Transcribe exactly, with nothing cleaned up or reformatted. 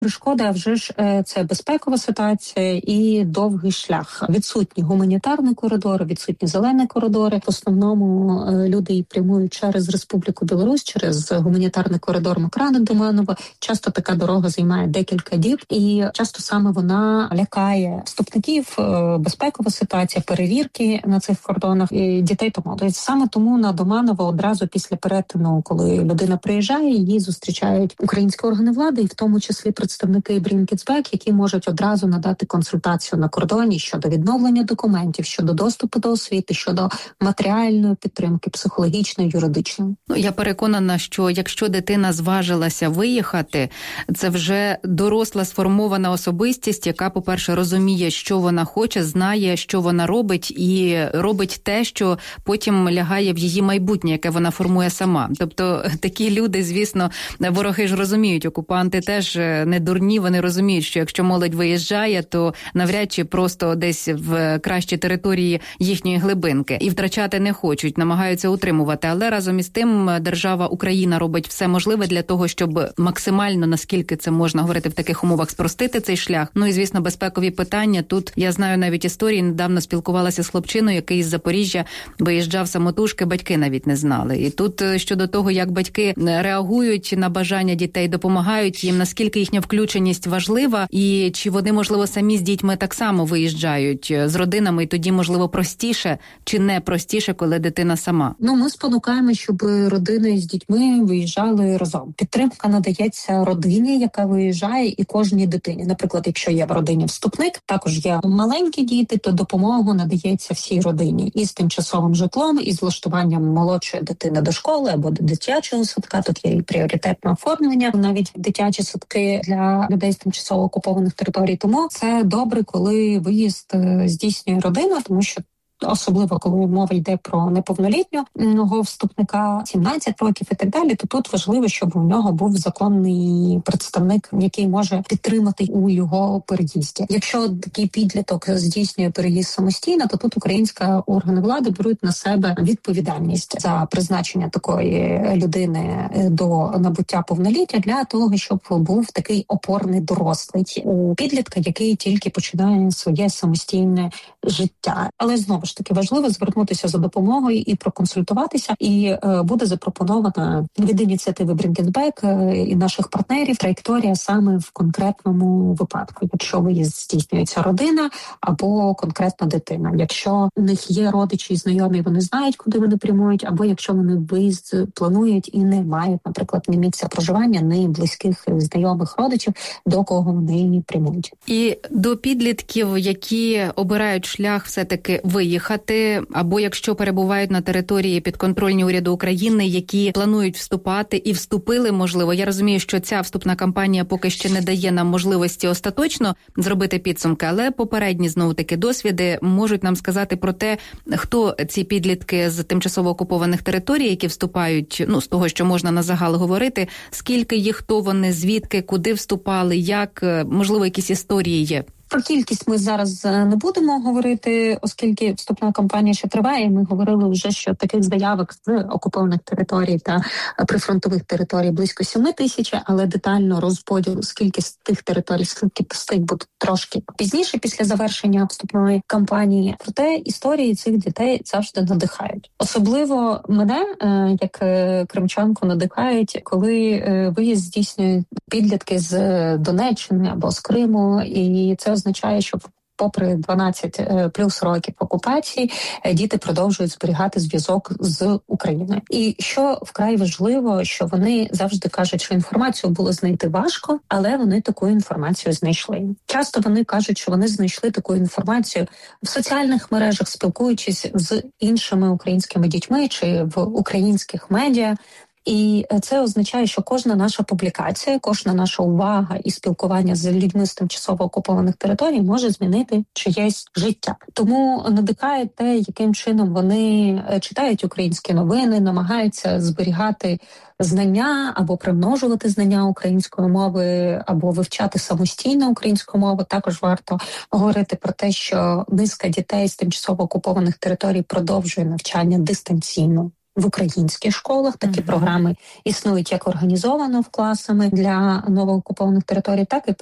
Перешкода, а вже ж це безпекова ситуація і довгий шлях. Відсутні гуманітарні коридори, відсутні зелені коридори. В основному люди прямують через Республіку Білорусь, через гуманітарний коридор Мокрани-Доманово. Часто така дорога займає декілька діб, і часто саме вона лякає вступників, безпекова ситуація, перевірки на цих кордонах і дітей та молоді. Саме тому на Доманово одразу після перетину, коли людина приїжджає, її зустрічають українські органи влади, і в тому числі представники Bring Kids Back, які можуть одразу надати консультацію на кордоні щодо відновлення документів, щодо доступу до освіти, щодо матеріальної підтримки, психологічної, юридичної. Ну, я переконана, що якщо дитина зважилася виїхати, це вже доросла сформована особистість, яка, по-перше, розуміє, що вона хоче, знає, що вона робить, і робить те, що потім лягає в її майбутнє, яке вона формує сама. Тобто такі люди, звісно, вороги ж розуміють, окупанти теж не дурні, вони розуміють, що якщо молодь виїжджає, то навряд чи просто десь в кращі території їхньої глибинки. І втрачати не хочуть, намагаються утримувати. Але разом із тим держава Україна робить все можливе для того, щоб максимально, наскільки це можна говорити в таких умовах, спростити цей шлях. Ну і, звісно, безпекові питання. Тут я знаю навіть історії, недавно спілкувалася з хлопчиною, який з Запоріжжя виїжджав самотужки, батьки навіть не знали. І тут щодо того, як батьки реагують на бажання дітей, допомагають їм, наскільки їхня включеність важлива, і чи вони, можливо, самі з дітьми так само виїжджають з родинами, і тоді, можливо, простіше чи не простіше, коли дитина сама? Ну, ми спонукаємо, щоб родини з дітьми виїжджали разом. Підтримка надається родині, яка виїжджає, і кожній дитині. Наприклад, якщо є в родині вступник, також є маленькі діти, то допомога надається всій родині і з тимчасовим житлом, і з влаштуванням молодшої дитини до школи або до дитячого садка. Тут є і пріоритетне оформлення, навіть дитячі садки для людей з тимчасово окупованих територій. Тому це добре, коли виїзд здійснює родина, тому що особливо, коли мова йде про неповнолітнього вступника, сімнадцять років і так далі, то тут важливо, щоб у нього був законний представник, який може підтримати у його переїзді. Якщо такий підліток здійснює переїзд самостійно, то тут українська органи влади беруть на себе відповідальність за призначення такої людини до набуття повноліття для того, щоб був такий опорний дорослий у підлітка, який тільки починає своє самостійне життя. Але знову ж таки важливо звернутися за допомогою і проконсультуватися, і е, буде запропонована від ініціативи Bring Kids Back е, і наших партнерів траєкторія саме в конкретному випадку, якщо виїзд здійснюється родина або конкретна дитина. Якщо у них є родичі і знайомі, вони знають, куди вони прямують, або якщо вони виїзд планують і не мають, наприклад, ні місця проживання, ні близьких знайомих родичів, до кого вони прямують. І до підлітків, які обирають шлях все-таки виїхати, або якщо перебувають на території підконтрольні уряду України, які планують вступати і вступили, можливо. Я розумію, що ця вступна кампанія поки ще не дає нам можливості остаточно зробити підсумки, але попередні, знову-таки, досвіди можуть нам сказати про те, хто ці підлітки з тимчасово окупованих територій, які вступають, ну, з того, що можна на загал говорити, скільки їх, хто вони, звідки, куди вступали, як, можливо, якісь історії є. Про кількість ми зараз не будемо говорити, оскільки вступна кампанія ще триває. Ми говорили вже, що таких заявок з окупованих територій та прифронтових територій близько семи тисяч, але детально розподіл, скільки з тих територій, скільки пустить, буде трошки пізніше, після завершення вступної кампанії. Проте історії цих дітей завжди надихають. Особливо мене, як кримчанку, надихають, коли виїзд здійснюють підлітки з Донеччини або з Криму, і це означає, що попри дванадцять плюс років окупації, діти продовжують зберігати зв'язок з Україною. І що вкрай важливо, що вони завжди кажуть, що інформацію було знайти важко, але вони таку інформацію знайшли. Часто вони кажуть, що вони знайшли таку інформацію в соціальних мережах, спілкуючись з іншими українськими дітьми чи в українських медіа. І це означає, що кожна наша публікація, кожна наша увага і спілкування з людьми з тимчасово окупованих територій може змінити чиєсь життя. Тому надихає те, яким чином вони читають українські новини, намагаються зберігати знання або примножувати знання української мови, або вивчати самостійно українську мову. Також варто говорити про те, що низка дітей з тимчасово окупованих територій продовжує навчання дистанційно. В українських школах такі uh-huh. програми існують як організовано в класами для новоокупованих територій, так і